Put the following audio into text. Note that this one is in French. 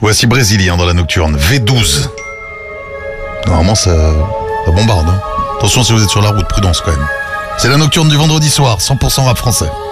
Voici Brésilien dans la nocturne, V12. Normalement ça bombarde. Hein. Attention si vous êtes sur la route, prudence quand même. C'est la nocturne du vendredi soir, 100% rap français.